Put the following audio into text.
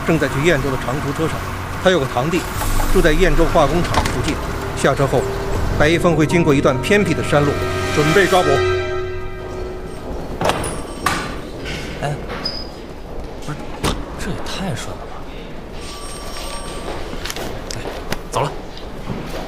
正在去燕州的长途车上。他有个堂弟住在燕州化工厂附近。下车后，白一峰会经过一段偏僻的山路，准备抓捕。 哎，不是，这也太顺了。